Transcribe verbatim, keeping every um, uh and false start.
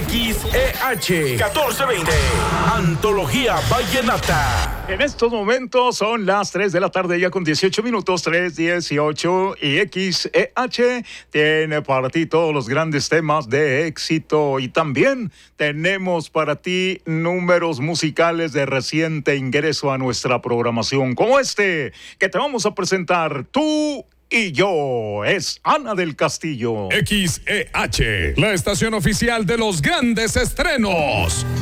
X E H catorce veinte, Antología Vallenata. En estos momentos son las tres de la tarde ya con dieciocho minutos, tres dieciocho, y X E H tiene para ti todos los grandes temas de éxito y también tenemos para ti números musicales de reciente ingreso a nuestra programación como este que te vamos a presentar tú y yo. Es Ana del Castillo. X E H, la estación oficial de los grandes estrenos.